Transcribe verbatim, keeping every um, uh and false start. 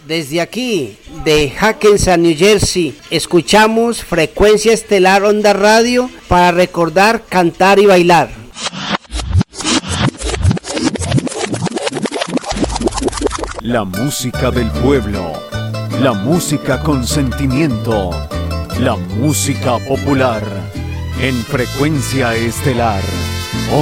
Desde aquí, de Hackensack, New Jersey, escuchamos Frecuencia Estelar Onda Radio para recordar, cantar y bailar. La música del pueblo, la música con sentimiento, la música popular, en Frecuencia Estelar.